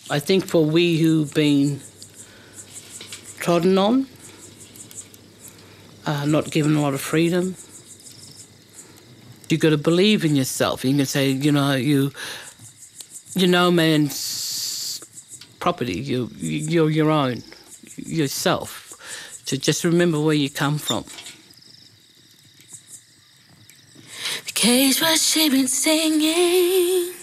I think for we who've been trodden on, not given a lot of freedom, you got to believe in yourself. You can say, you're no man's property. You're your own, yourself. So just remember where you come from. The cage was she been singing.